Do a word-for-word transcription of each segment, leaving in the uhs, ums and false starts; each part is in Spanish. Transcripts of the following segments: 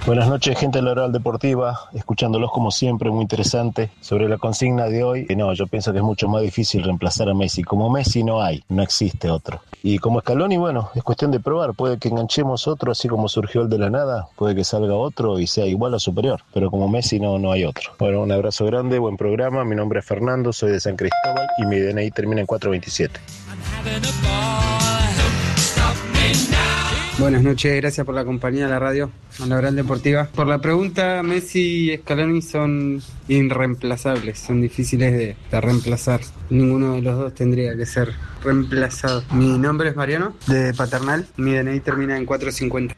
Buenas noches, gente de la Oral Deportiva, escuchándolos como siempre, muy interesante. Sobre la consigna de hoy, no, yo pienso que es mucho más difícil reemplazar a Messi. Como Messi no hay, no existe otro. Y como Scaloni, bueno, es cuestión de probar. Puede que enganchemos otro, así como surgió el de la nada, puede que salga otro y sea igual o superior. Pero como Messi no, no hay otro. Bueno, un abrazo grande, buen programa. Mi nombre es Fernando, soy de San Cristóbal y mi D N I termina en cuatro veintisiete. Buenas noches, gracias por la compañía de la radio, a la Oral Deportiva. Por la pregunta, Messi y Scaloni son irreemplazables, son difíciles de, de reemplazar. Ninguno de los dos tendría que ser reemplazado. Mi nombre es Mariano, de Paternal, mi D N I termina en cuatro cincuenta.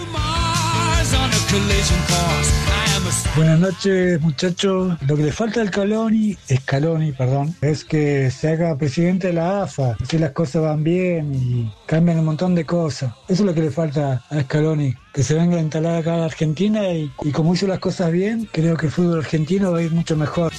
Buenas noches, muchachos. Lo que le falta al Scaloni, Scaloni, perdón, es que se haga presidente de la A F A, así las cosas van bien y cambian un montón de cosas. Eso es lo que le falta a Scaloni, que se venga a instalar acá a la Argentina y, y como hizo las cosas bien, creo que el fútbol argentino va a ir mucho mejor.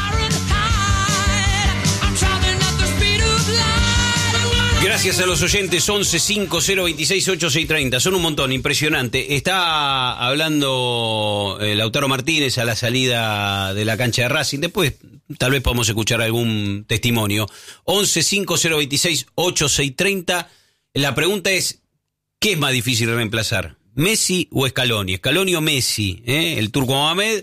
Gracias a los oyentes, once cinco cero veintiséis ochenta y seis treinta, son un montón, impresionante. Está hablando eh, Lautaro Martínez a la salida de la cancha de Racing, después tal vez podamos escuchar algún testimonio. once cinco cero veintiséis ochenta y seis treinta, la pregunta es, ¿qué es más difícil reemplazar? ¿Messi o Scaloni? ¿Scaloni o Messi? ¿Eh? El Turco Mohamed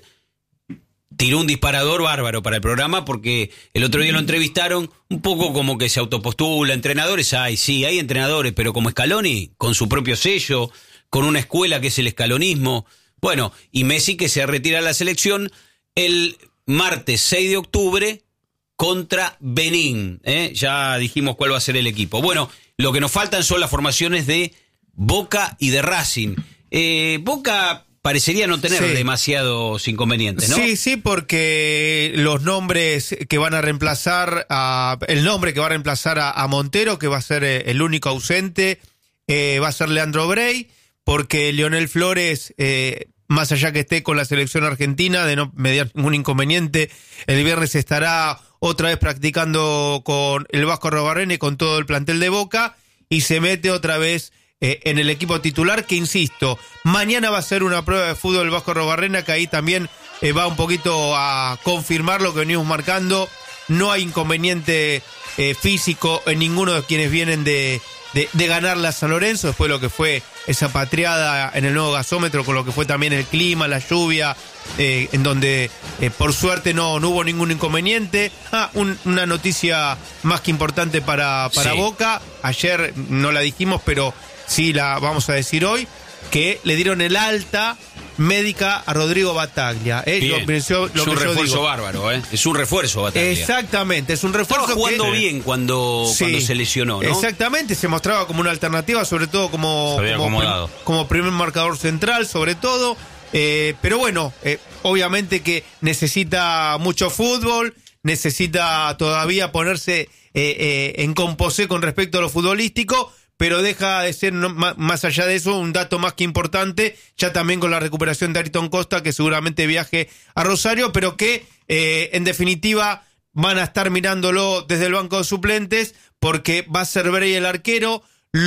tiró un disparador bárbaro para el programa porque el otro día lo entrevistaron un poco como que se autopostula. Entrenadores hay, sí, hay entrenadores, pero como Scaloni, con su propio sello, con una escuela que es el scalonismo. Bueno, y Messi que se retira a la selección el martes seis de octubre contra Benín. ¿eh? Ya dijimos cuál va a ser el equipo. Bueno, lo que nos faltan son las formaciones de Boca y de Racing. Eh, Boca parecería no tener sí. demasiados inconvenientes, ¿no? Sí, sí, porque los nombres que van a reemplazar, a, el nombre que va a reemplazar a, a Montero, que va a ser el único ausente, eh, va a ser Leandro Brey, porque Lionel Flores, eh, más allá que esté con la selección argentina, de no mediar ningún inconveniente, el viernes estará otra vez practicando con el Vasco Arrobarrena y con todo el plantel de Boca, y se mete otra vez Eh, en el equipo titular, que insisto, mañana va a ser una prueba de fútbol el Vasco Arrobarrena, que ahí también eh, va un poquito a confirmar lo que venimos marcando. No hay inconveniente eh, físico en ninguno de quienes vienen de, de, de ganarle a San Lorenzo, después de lo que fue esa patriada en el nuevo gasómetro, con lo que fue también el clima, la lluvia, eh, en donde eh, por suerte no, no hubo ningún inconveniente. Ah, un, una noticia más que importante para, para sí. Boca, ayer no la dijimos, pero sí la vamos a decir hoy, que le dieron el alta médica a Rodrigo Battaglia. ¿eh? Bien. Lo, lo, lo es un que refuerzo digo. bárbaro, ¿eh? Es un refuerzo Battaglia. Exactamente, es un refuerzo. Estaba jugando que, bien cuando, sí, cuando se lesionó, ¿no? Exactamente, se mostraba como una alternativa, sobre todo como, como, prim, como primer marcador central, sobre todo. Eh, pero bueno, eh, obviamente que necesita mucho fútbol, necesita todavía ponerse eh, eh, en composé con respecto a lo futbolístico, pero deja de ser, no, más allá de eso, un dato más que importante, ya también con la recuperación de Ayrton Costa, que seguramente viaje a Rosario, pero que eh, en definitiva van a estar mirándolo desde el banco de suplentes, porque va a ser Brey el arquero,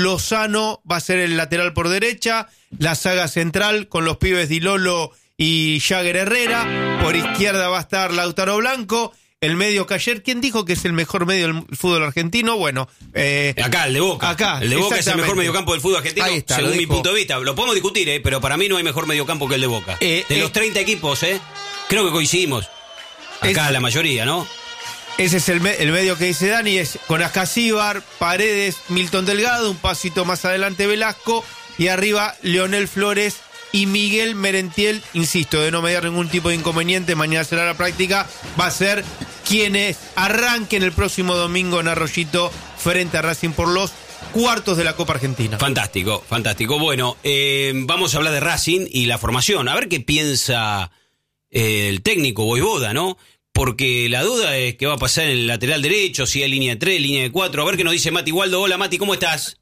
Lozano va a ser el lateral por derecha, la saga central con los pibes Dilolo y Jagger Herrera, por izquierda va a estar Lautaro Blanco, el medio que ayer, ¿quién dijo que es el mejor medio del fútbol argentino? Bueno, eh, acá, el de Boca. Acá, el de Boca es el mejor mediocampo del fútbol argentino, ahí está, según mi punto de vista. Lo podemos discutir, eh, pero para mí no hay mejor mediocampo que el de Boca. Eh, de eh, los treinta equipos, eh, creo que coincidimos. Acá es, la mayoría, ¿no? Ese es el, me, el medio que dice Dani, es con Ascasíbar, Paredes, Milton Delgado, un pasito más adelante Velasco, y arriba Leonel Flores y Miguel Merentiel, insisto, de no mediar ningún tipo de inconveniente, mañana será la práctica, va a ser quienes arranquen el próximo domingo en Arroyito frente a Racing por los cuartos de la Copa Argentina. Fantástico, fantástico. Bueno, eh, vamos a hablar de Racing y la formación, a ver qué piensa eh, el técnico Voivoda, ¿no? Porque la duda es qué va a pasar en el lateral derecho, si hay línea de tres, línea de cuatro, a ver qué nos dice Mati Waldo. Hola Mati, ¿cómo estás?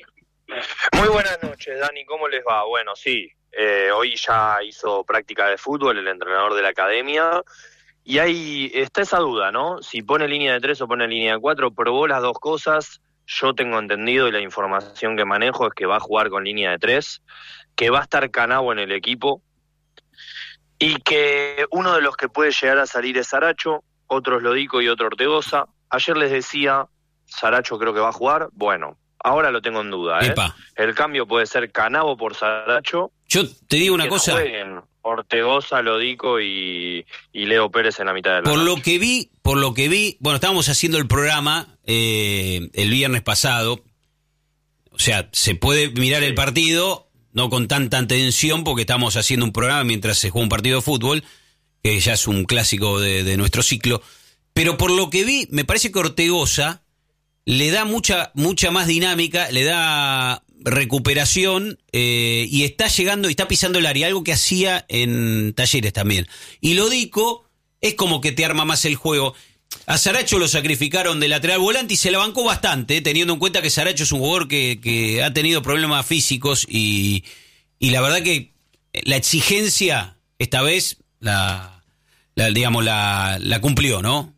Muy buenas noches, Dani, ¿cómo les va? Bueno, sí, eh, hoy ya hizo práctica de fútbol el entrenador de la academia y ahí está esa duda, ¿no? Si pone línea de tres o pone línea de cuatro, probó las dos cosas. Yo tengo entendido y la información que manejo es que va a jugar con línea de tres, que va a estar Canavo en el equipo, y que uno de los que puede llegar a salir es Saracho, otros Lodico y otro Ortegoza. Ayer les decía, Saracho creo que va a jugar, bueno, ahora lo tengo en duda, ¿eh? Epa. El cambio puede ser Canavo por Saracho. Yo te digo una que cosa. Jueguen Ortegoza, Lodico y, y Leo Pérez en la mitad de la Por cancha. lo que vi, por lo que vi, bueno, estábamos haciendo el programa eh, el viernes pasado. O sea, se puede mirar el partido, no con tanta atención, porque estamos haciendo un programa mientras se juega un partido de fútbol, que ya es un clásico de, de nuestro ciclo. Pero por lo que vi, me parece que Ortegoza le da mucha, mucha más dinámica, le da recuperación eh, y está llegando y está pisando el área, algo que hacía en Talleres también. Y Lodico es como que te arma más el juego. A Saracho lo sacrificaron de lateral volante y se la bancó bastante, teniendo en cuenta que Saracho es un jugador que, que ha tenido problemas físicos y, y la verdad que la exigencia esta vez la, la digamos la, la cumplió, ¿no?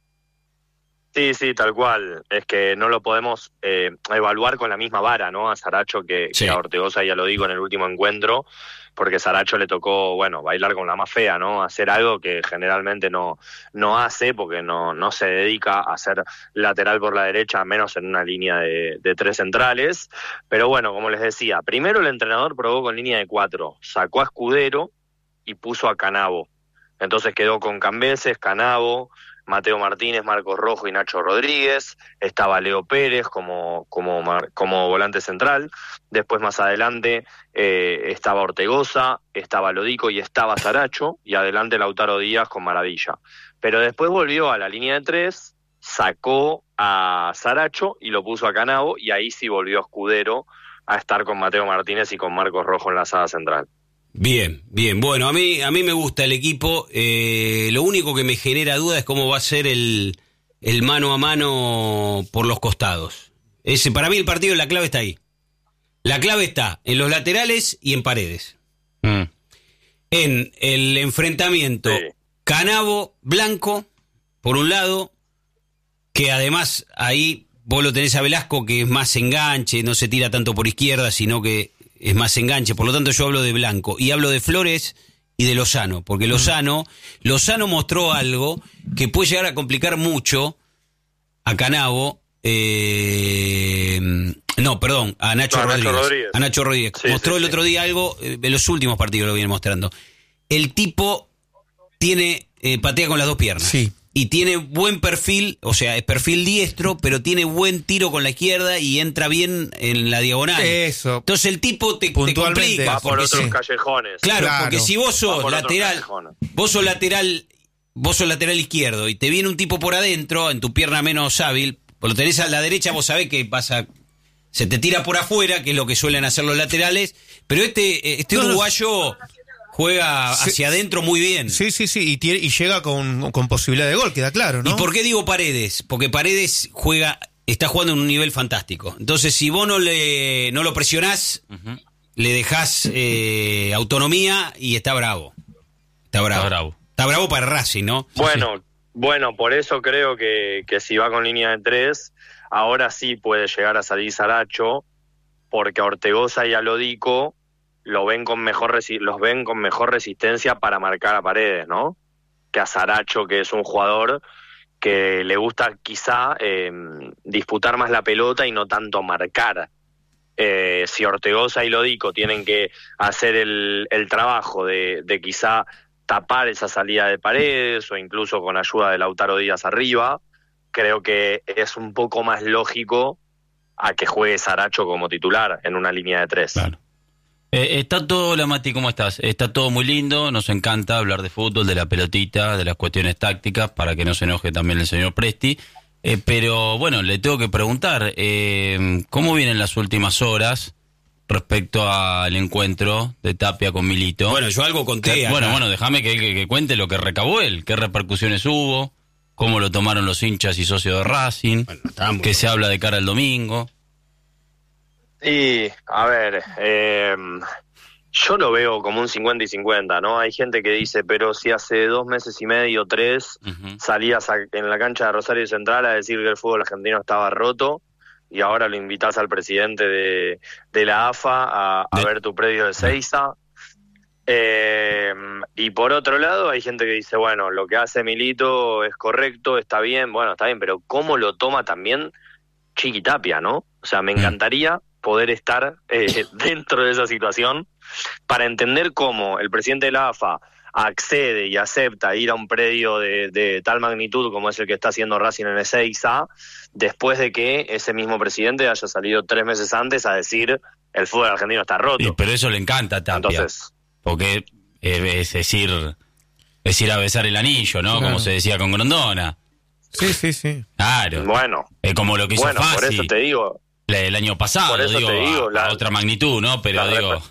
Sí, sí, tal cual. Es que no lo podemos eh, evaluar con la misma vara, ¿no? A Saracho que, Sí. que a Ortegoza, ya lo digo en el último encuentro, porque Saracho le tocó, bueno, bailar con la más fea, ¿no? Hacer algo que generalmente no, no hace, porque no, no se dedica a ser lateral por la derecha, menos en una línea de, de tres centrales. Pero bueno, como les decía, primero el entrenador probó con línea de cuatro, sacó a Escudero y puso a Canavo. Entonces quedó con Cambeses, Canavo, Mateo Martínez, Marcos Rojo y Nacho Rodríguez. Estaba Leo Pérez como, como, como volante central. Después más adelante eh, estaba Ortegoza, estaba Lodico y estaba Saracho. Y adelante Lautaro Díaz con Maravilla. Pero después volvió a la línea de tres, sacó a Saracho y lo puso a Canavo. Y ahí sí volvió Escudero a estar con Mateo Martínez y con Marcos Rojo en la saga central. Bien, bien. Bueno, a mí a mí me gusta el equipo. Eh, lo único que me genera duda es cómo va a ser el, el mano a mano por los costados. Ese, para mí el partido, la clave está ahí. La clave está en los laterales y en Paredes. Mm. En el enfrentamiento Sí. Canavo-Blanco, por un lado, que además ahí vos lo tenés a Velasco, que es más enganche, no se tira tanto por izquierda, sino que es más enganche, por lo tanto yo hablo de Blanco y hablo de Flores y de Lozano, porque Lozano, Lozano mostró algo que puede llegar a complicar mucho a Canavo, eh, no, perdón, a Nacho, No, a Rodríguez, Nacho Rodríguez. a Nacho Rodríguez. Sí, mostró sí, el sí. otro día algo, eh, en los últimos partidos lo viene mostrando. El tipo tiene, eh, patea con las dos piernas. Sí. Y tiene buen perfil, o sea, es perfil diestro, pero tiene buen tiro con la izquierda y entra bien en la diagonal. Eso. Entonces el tipo te, te Puntualmente. complica. Va por porque otros si- callejones. claro, Claro. porque si vos Va sos por otros lateral, callejones. vos sos lateral, vos sos lateral izquierdo y te viene un tipo por adentro, en tu pierna menos hábil, pues lo tenés a la derecha, vos sabés que pasa, se te tira por afuera, que es lo que suelen hacer los laterales, pero este, este No, no. uruguayo juega Sí. hacia adentro muy bien. Sí, sí, sí, y, tiene- y llega con, con posibilidad de gol, queda claro, ¿no? ¿Y por qué digo Paredes? Porque Paredes juega, está jugando en un nivel fantástico. Entonces, si vos no le no lo presionás, Ujú. le dejás eh, autonomía y está bravo. Está bravo. Está bravo. Está bravo para Racing, ¿no? Bueno, bueno, por eso creo que, que si va con línea de tres, ahora sí puede llegar a salir Saracho, porque a Ortegoza y a Lodico lo ven con mejor resi- los ven con mejor resistencia para marcar a Paredes, ¿no? Que a Saracho, que es un jugador que le gusta quizá eh, disputar más la pelota y no tanto marcar. Eh, si Ortegoza y Lodico tienen que hacer el, el trabajo de, de quizá tapar esa salida de Paredes o incluso con ayuda de Lautaro Díaz arriba, creo que es un poco más lógico a que juegue Saracho como titular en una línea de tres. Claro. Eh, está todo, hola Mati, ¿cómo estás? Está todo muy lindo, nos encanta hablar de fútbol, de la pelotita, de las cuestiones tácticas, para que no se enoje también el señor Presti. Eh, pero bueno, le tengo que preguntar, eh, ¿cómo vienen las últimas horas respecto al encuentro de Tapia con Milito? Bueno, yo algo conté. Que- acá. bueno, bueno, déjame que, que- que cuente lo que recabó él, qué repercusiones hubo, cómo lo tomaron los hinchas y socios de Racing, Bueno, estábamos- qué se habla de cara al domingo. Y, a ver, eh, yo lo veo como un cincuenta y cincuenta, ¿no? Hay gente que dice, pero si hace dos meses y medio, tres, Ujú. salías a- en la cancha de Rosario Central a decir que el fútbol argentino estaba roto y ahora lo invitas al presidente de, de la A F A a, a De- ver tu predio de Seiza. Eh, y por otro lado hay gente que dice, bueno, lo que hace Milito es correcto, está bien, bueno, está bien, pero ¿cómo lo toma también Chiqui Tapia, no? O sea, me encantaría poder estar eh, dentro de esa situación para entender cómo el presidente de la A F A accede y acepta ir a un predio de, de tal magnitud como es el que está haciendo Racing en Ezeiza, después de que ese mismo presidente haya salido tres meses antes a decir el fútbol argentino está roto. Sí, pero eso le encanta a Tapia. Entonces, porque eh, es decir, es ir a besar el anillo, ¿no? Claro. Como se decía con Grondona. Sí, sí, sí. Claro. bueno, Es como lo que hizo bueno, por Fassi eso te digo, el año pasado, por eso digo, te digo, a, la- a otra magnitud, ¿no? Pero la digo,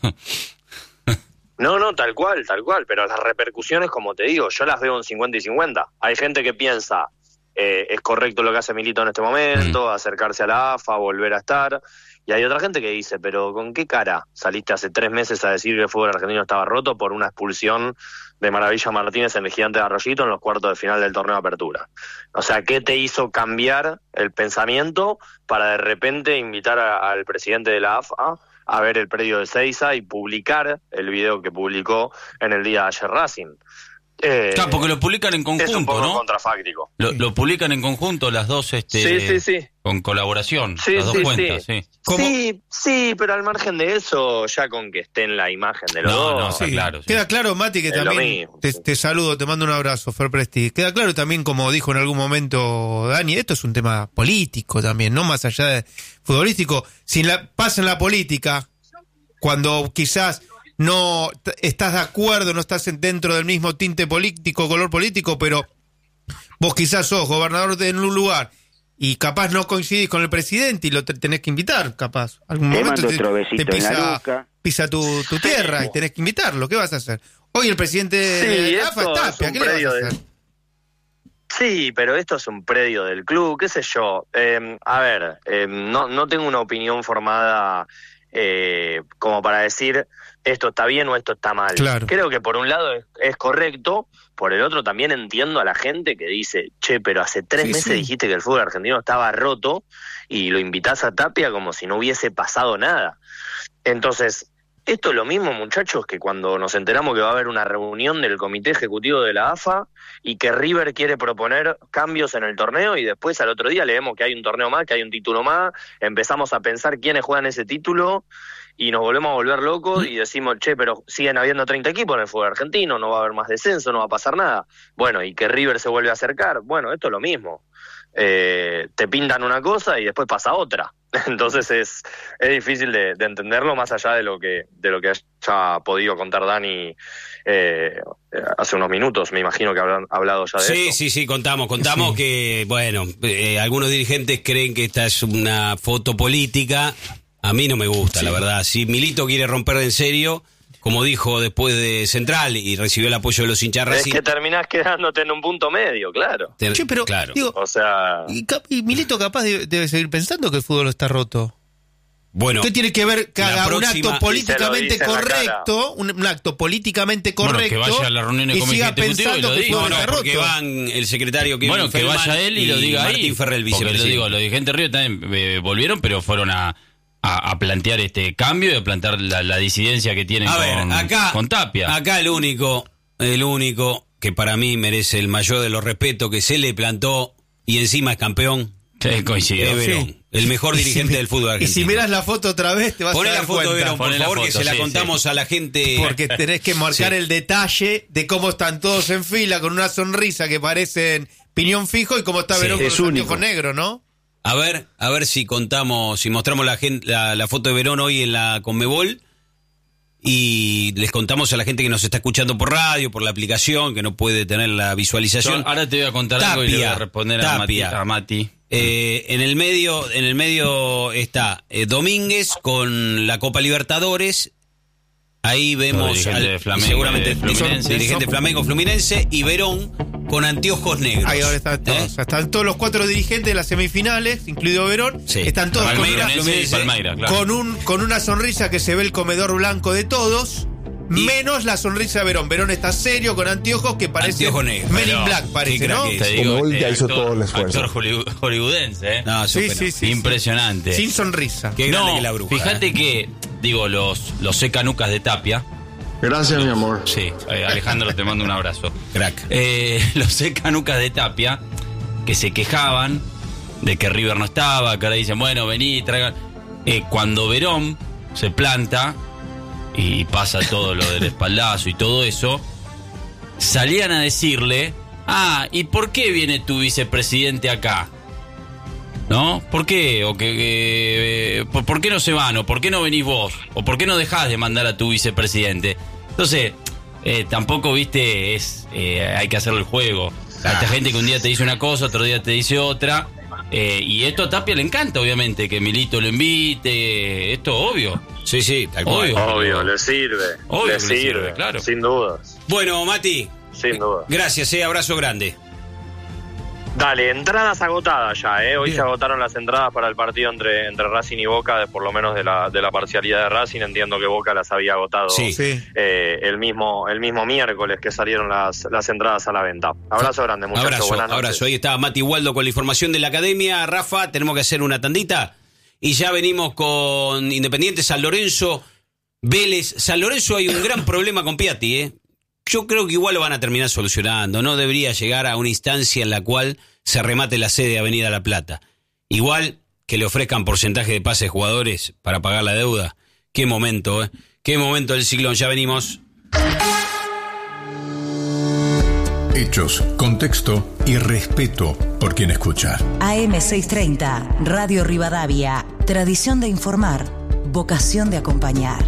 no, no, tal cual, tal cual, pero las repercusiones, como te digo, yo las veo en cincuenta y cincuenta. Hay gente que piensa, eh, es correcto lo que hace Milito en este momento, acercarse a la A F A, volver a estar, y hay otra gente que dice, pero ¿con qué cara saliste hace tres meses a decir que el fútbol argentino estaba roto por una expulsión de Maravilla Martínez en el Gigante de Arroyito en los cuartos de final del torneo de apertura? O sea, ¿qué te hizo cambiar el pensamiento para de repente invitar a- al presidente de la A F A a ver el predio de Ezeiza y publicar el video que publicó en el día de ayer Racing? Eh, claro, porque lo publican en es un conjunto, poco ¿no? contrafáctico. Lo, lo publican en conjunto las dos, este, Sí, sí, sí. con colaboración, Sí, las dos sí, cuentas, sí. sí. ¿Cómo? Sí, sí, pero al margen de eso, ya con que esté en la imagen de los No, dos. no, está claro. Sí. Queda claro, Mati, que Es lo también mismo. te, te saludo, te mando un abrazo, Fer Presti. Queda claro también, como dijo en algún momento Dani, esto es un tema político también, no más allá de futbolístico. Si la, pasa en la política, cuando quizás no t- estás de acuerdo, no estás en- dentro del mismo tinte político, color político, pero vos quizás sos gobernador de un lugar y capaz no coincidís con el presidente y lo te- tenés que invitar, capaz. Algún Te momento mando te, otro besito te en la pisa, nuca. pisa tu, tu tierra y tenés que invitarlo. ¿Qué vas a hacer? Hoy el presidente Sí, de la A F A esto es es Tapia, un ¿qué le vas predio a de- hacer? Sí, pero esto es un predio del club, qué sé yo. Eh, a ver, eh, no, no tengo una opinión formada eh, como para decir esto está bien o esto está mal. Claro. Creo que por un lado es, es correcto, por el otro también entiendo a la gente que dice, che, pero hace tres Sí, meses sí. dijiste que el fútbol argentino estaba roto y lo invitás a Tapia como si no hubiese pasado nada. Entonces, esto es lo mismo, muchachos, que cuando nos enteramos que va a haber una reunión del comité ejecutivo de la A F A y que River quiere proponer cambios en el torneo y después al otro día leemos que hay un torneo más, que hay un título más, empezamos a pensar quiénes juegan ese título y nos volvemos a volver locos y decimos, che, pero siguen habiendo treinta equipos en el fútbol argentino, no va a haber más descenso, no va a pasar nada. Bueno, y que River se vuelve a acercar, bueno, esto es lo mismo. Eh, te pintan una cosa y después pasa otra. Entonces es, es difícil de, de entenderlo más allá de lo que de lo que haya podido contar Dani eh, hace unos minutos. Me imagino que habrán hablado ya de Sí, eso. sí, sí, contamos, contamos que, bueno, eh, algunos dirigentes creen que esta es una foto política. A mí no me gusta, la verdad. Si Milito quiere romper en serio, como dijo después de Central y recibió el apoyo de los hinchas Es Racing, que terminás quedándote en un punto medio, claro. te- Che, pero, claro. digo, O sea, y, cap- y Milito capaz debe, debe seguir pensando que el fútbol está roto. Bueno, ¿Qué tiene que ver que la haga un próxima- acto políticamente y se lo dice en la correcto, un, un acto políticamente Bueno, correcto, que vaya a la reunión del y comité siga ejecutivo y pensando lo que el diga. fútbol no, no, está porque roto? van el secretario Kevin Bueno, que Feldman vaya él y lo diga ahí. Martín Ferrer, el Porque lo vicepresidente. digo, los dirigentes Río también eh, volvieron, pero fueron a, a, a plantear este cambio y a plantear la, la disidencia que tienen A ver, con, acá, con Tapia. acá el único, el único que para mí merece el mayor de los respetos, que se le plantó y encima es campeón, Sí, coincido. es Verón, Sí. el mejor Y si dirigente me- del fútbol Y argentino. si miras la foto otra vez, te vas Poné a la dar foto de cuenta. Verón, por Poné la favor, que foto, se la sí, contamos sí. a la gente. Porque tenés que marcar Sí. el detalle de cómo están todos en fila con una sonrisa que parecen piñón fijo y cómo está Sí, Verón con es los único. anteojos negros, ¿no? A ver, a ver si contamos, si mostramos la, gente, la, la foto de Verón hoy en la Conmebol y les contamos a la gente que nos está escuchando por radio, por la aplicación, que no puede tener la visualización. Yo ahora te voy a contar algo y le voy a responder a Mati. Tapia. A Mati. Eh, en el medio, en el medio está eh, Domínguez con la Copa Libertadores. Ahí vemos dirigente al- de Flamengo, seguramente de Fluminense. dirigente Flamengo Fluminense y Verón con anteojos negros. Ahí ahora están todos. ¿Eh? O sea, están todos los cuatro dirigentes de las semifinales, incluido Verón. Sí. Están todos con Palmeiras, una, Fluminense y Palmeiras, claro. con, un, con una sonrisa que se ve el comedor blanco de todos. Y- Menos la sonrisa de Verón. Verón está serio con anteojos que parece Anteojos negros. Men in Pero, Black, parece, qué ¿no? crack Te Sí. digo, Como él ya eh, hizo actor- todo el esfuerzo. Actor hollywood- hollywoodense, ¿eh? No, Sí, súper sí, no. sí. Impresionante. Sin sonrisa. Qué grande no, que la bruja. fíjate ¿eh? que, digo, los, los secanucas de Tapia Gracias, mi amor. Sí, eh, Alejandro, te mando un abrazo. Crack. Eh, los canucas de Tapia, que se quejaban de que River no estaba, que ahora dicen, bueno, vení, traigan. Eh, cuando Verón se planta y pasa todo lo del espaldazo y todo eso, salían a decirle, ah, ¿y por qué viene tu vicepresidente acá? ¿No? ¿Por qué? O que, que, ¿por, ¿Por qué no se van? ¿O por qué no venís vos? ¿O por qué no dejás de mandar a tu vicepresidente? Entonces, eh, tampoco, viste, es eh, hay que hacer el juego. Hay esta gente que un día te dice una cosa, otro día te dice otra. Eh, y esto a Tapia le encanta, obviamente, que Milito lo invite. Esto obvio. Sí, sí, tal cual. Obvio, obvio, le sirve. Obvio le que sirve, le sirve, claro. Sin dudas. Bueno, Mati. Sin duda. Gracias, eh, abrazo grande. Dale, entradas agotadas ya, ¿eh? Hoy Bien. se agotaron las entradas para el partido entre, entre Racing y Boca, de, por lo menos de la, de la parcialidad de Racing. Entiendo que Boca las había agotado Sí. Sí. eh, el mismo el mismo miércoles que salieron las, las entradas a la venta. Abrazo grande, muchachos. Abrazo, Buenas noches. abrazo. Ahí está Mati Waldo con la información de la academia. Rafa, tenemos que hacer una tandita. Y ya venimos con Independiente, San Lorenzo, Vélez. San Lorenzo hay un gran problema con Piatti, ¿eh? Yo creo que igual lo van a terminar solucionando. No debería llegar a una instancia en la cual se remate la sede de Avenida La Plata. Igual que le ofrezcan porcentaje de pases jugadores para pagar la deuda. Qué momento, ¿eh? Qué momento del ciclón. Ya venimos. Hechos, contexto y respeto por quien escucha. A M seiscientos treinta, Radio Rivadavia. Tradición de informar, vocación de acompañar.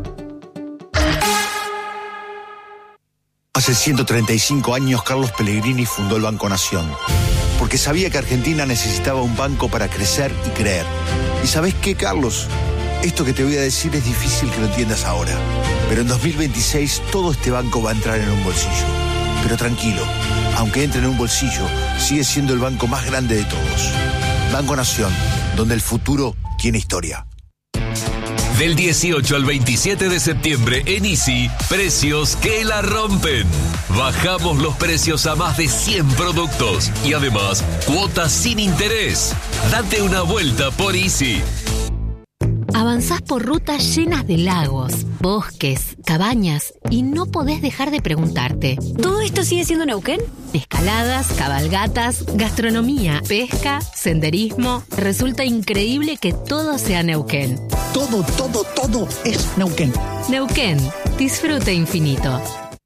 Hace ciento treinta y cinco años Carlos Pellegrini fundó el Banco Nación, porque sabía que Argentina necesitaba un banco para crecer y creer. ¿Y sabés qué, Carlos? Esto que te voy a decir es difícil que lo entiendas ahora, pero en dos mil veintiséis todo este banco va a entrar en un bolsillo. Pero tranquilo, aunque entre en un bolsillo, sigue siendo el banco más grande de todos. Banco Nación, donde el futuro tiene historia. Del dieciocho al veintisiete de septiembre en Easy, precios que la rompen. Bajamos los precios a más de cien productos y además cuotas sin interés. Date una vuelta por Easy. Avanzás por rutas llenas de lagos, bosques, cabañas y no podés dejar de preguntarte, ¿todo esto sigue siendo Neuquén? Escaladas, cabalgatas, gastronomía, pesca, senderismo. Resulta increíble que todo sea Neuquén. Todo, todo, todo es Neuquén. Neuquén, disfrute infinito.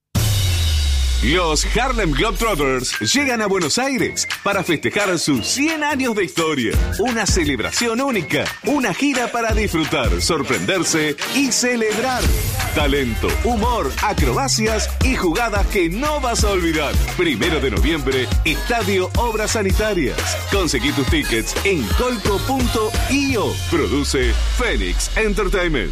Los Harlem Globetrotters llegan a Buenos Aires para festejar sus cien años de historia. Una celebración única, una gira para disfrutar, sorprenderse y celebrar. Talento, humor, acrobacias y jugadas que no vas a olvidar. Primero de noviembre, Estadio Obras Sanitarias. Conseguí tus tickets en colco punto io. Produce Phoenix Entertainment.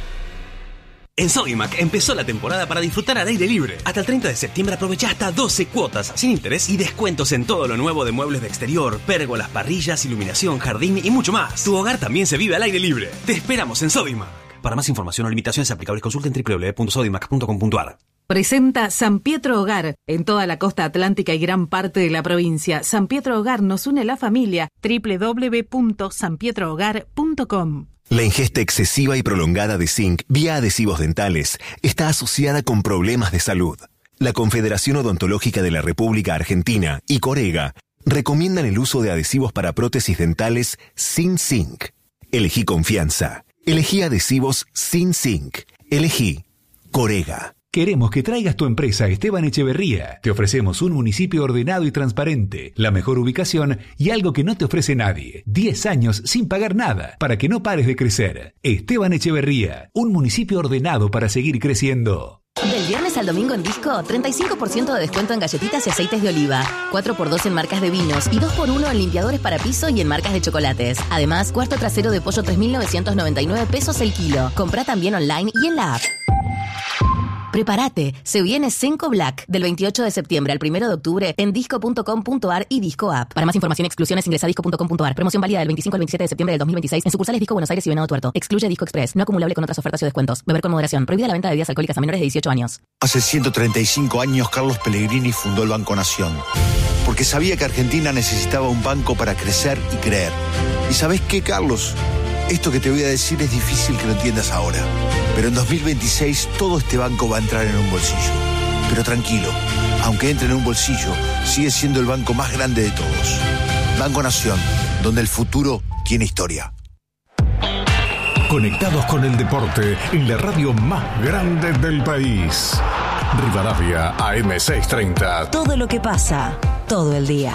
En Sodimac empezó la temporada para disfrutar al aire libre. Hasta el treinta de septiembre aprovecha hasta doce cuotas sin interés y descuentos en todo lo nuevo de muebles de exterior, pérgolas, parrillas, iluminación, jardín y mucho más. Tu hogar también se vive al aire libre. Te esperamos en Sodimac. Para más información o limitaciones aplicables, consulta en doble u doble u doble u punto sodimac punto com punto a r. Presenta San Pietro Hogar en toda la costa atlántica y gran parte de la provincia. San Pietro Hogar nos une la familia. doble u doble u doble u punto san pietro hogar punto com. La ingesta excesiva y prolongada de zinc vía adhesivos dentales está asociada con problemas de salud. La Confederación Odontológica de la República Argentina y Corega recomiendan el uso de adhesivos para prótesis dentales sin zinc. Elegí confianza. Elegí adhesivos sin zinc. Elegí Corega. Queremos que traigas tu empresa a Esteban Echeverría. Te ofrecemos un municipio ordenado y transparente, la mejor ubicación y algo que no te ofrece nadie. diez años sin pagar nada para que no pares de crecer. Esteban Echeverría, un municipio ordenado para seguir creciendo. Del viernes al domingo en Disco, treinta y cinco por ciento de descuento en galletitas y aceites de oliva, cuatro por dos en marcas de vinos y dos por uno en limpiadores para piso y en marcas de chocolates. Además, cuarto trasero de pollo tres mil novecientos noventa y nueve pesos el kilo. Comprá también online y en la app. Prepárate, se viene Senco Black del veintiocho de septiembre al primero de octubre en disco punto com punto a r y Disco App. Para más información y exclusiones ingresa a disco punto com punto a r. Promoción válida del veinticinco al veintisiete de septiembre del dos mil veintiséis en sucursales Disco Buenos Aires y Venado Tuerto. Excluye Disco Express, no acumulable con otras ofertas o descuentos. Beber con moderación. Prohibida la venta de bebidas alcohólicas a menores de dieciocho años. Hace ciento treinta y cinco años Carlos Pellegrini fundó el Banco Nación, porque sabía que Argentina necesitaba un banco para crecer y creer. ¿Y sabés qué, Carlos? Esto que te voy a decir es difícil que lo entiendas ahora, pero en dos mil veintiséis todo este banco va a entrar en un bolsillo. Pero tranquilo, aunque entre en un bolsillo, sigue siendo el banco más grande de todos. Banco Nación, donde el futuro tiene historia. Conectados con el deporte en la radio más grande del país. Rivadavia A M seiscientos treinta. Todo lo que pasa, todo el día.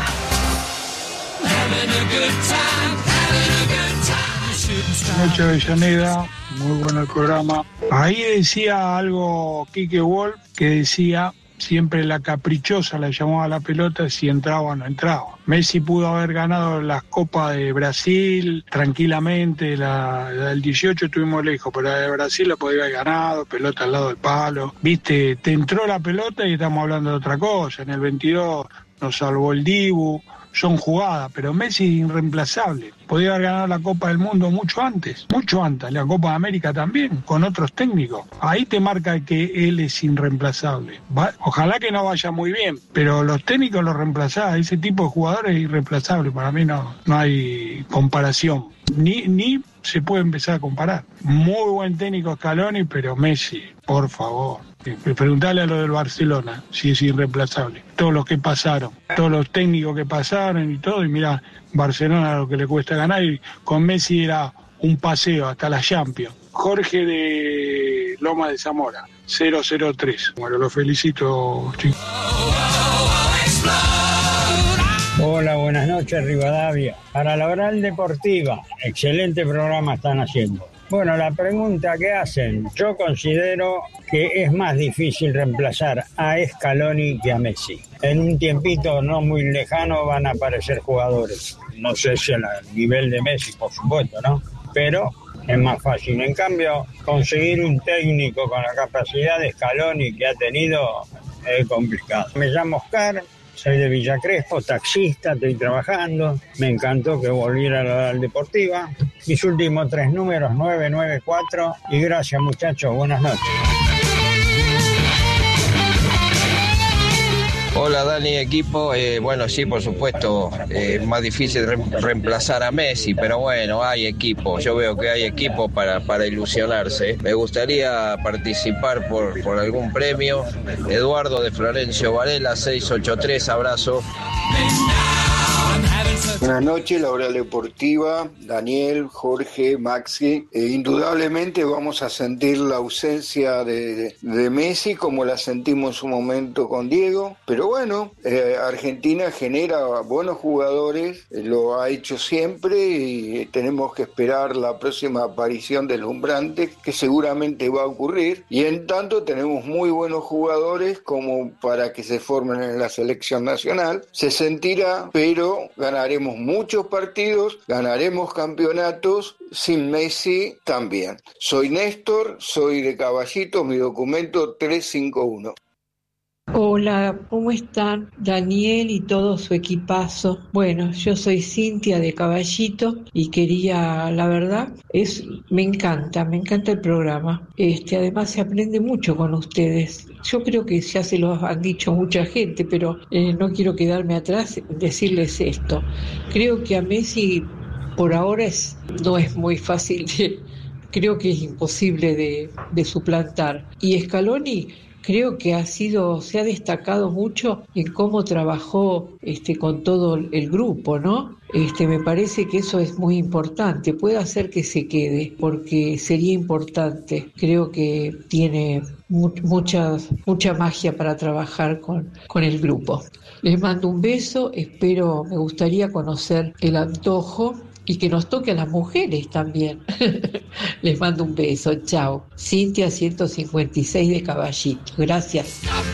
Noche Avellaneda, muy bueno el programa. Ahí decía algo Quique Wolf, que decía siempre la caprichosa la llamaba a la pelota, si entraba o no entraba. Messi pudo haber ganado las Copas de Brasil tranquilamente, la, la del dieciocho estuvimos lejos, pero la de Brasil la podía haber ganado, pelota al lado del palo. Viste, te entró la pelota y estamos hablando de otra cosa. En el veintidós nos salvó el Dibu. Son jugadas, pero Messi es irreemplazable. Podía haber ganado la Copa del Mundo mucho antes, mucho antes, la Copa de América también, con otros técnicos. Ahí te marca que él es irreemplazable. Va, ojalá que no vaya muy bien, pero los técnicos lo reemplazaban. Ese tipo de jugadores es irreemplazable. Para mí no, no hay comparación. Ni, ni se puede empezar a comparar. Muy buen técnico Scaloni, pero Messi, por favor. Preguntarle a lo del Barcelona si es irreemplazable. Todos los que pasaron, todos los técnicos que pasaron y todo, y mira, Barcelona lo que le cuesta ganar, y con Messi era un paseo hasta la Champions. Jorge de Loma de Zamora, cero cero tres. Bueno, lo felicito, chicos. Hola, buenas noches, Rivadavia. Para la Oral Deportiva, excelente programa están haciendo. Bueno, la pregunta que hacen, yo considero que es más difícil reemplazar a Scaloni que a Messi. En un tiempito no muy lejano van a aparecer jugadores. No sé si al nivel de Messi, por supuesto, ¿no? Pero es más fácil. En cambio, conseguir un técnico con la capacidad de Scaloni que ha tenido es complicado. Me llamo Oscar. Soy de Villa Crespo, taxista, estoy trabajando. Me encantó que volviera a la Oral Deportiva. Mis últimos tres números, nueve nueve cuatro. Y gracias, muchachos. Buenas noches. Hola Dani, equipo. Eh, bueno, sí, por supuesto, es eh, más difícil re- reemplazar a Messi, pero bueno, hay equipo. Yo veo que hay equipo para, para ilusionarse. Me gustaría participar por, por algún premio. Eduardo de Florencio Varela, seiscientos ochenta y tres, abrazo. Buenas noches, la Oral Deportiva, Daniel, Jorge, Maxi. Eh, indudablemente vamos a sentir la ausencia de, de Messi como la sentimos en su momento con Diego, pero bueno, eh, Argentina genera buenos jugadores, eh, lo ha hecho siempre y tenemos que esperar la próxima aparición del Umbrante, que seguramente va a ocurrir, y en tanto tenemos muy buenos jugadores como para que se formen en la selección nacional. Se sentirá, pero ganaremos muchos partidos, ganaremos campeonatos, sin Messi también. Soy Néstor, soy de Caballito, mi documento tres cinco uno. Hola, ¿cómo están? Daniel y todo su equipazo. Bueno, yo soy Cintia de Caballito y quería, la verdad, es me encanta, me encanta el programa. Este, además se aprende mucho con ustedes. Yo creo que ya se lo han dicho mucha gente, pero eh, no quiero quedarme atrás en decirles esto. Creo que a Messi por ahora es, no es muy fácil de, creo que es imposible de, de suplantar. Y Scaloni creo que ha sido, se ha destacado mucho en cómo trabajó este, con todo el grupo, ¿no? Este, me parece que eso es muy importante. Puede hacer que se quede, porque sería importante. Creo que tiene mu- mucha, mucha magia para trabajar con, con el grupo. Les mando un beso, espero, me gustaría conocer el antojo y que nos toque a las mujeres también. Les mando un beso, chao. Cintia ciento cincuenta y seis de Caballito, gracias.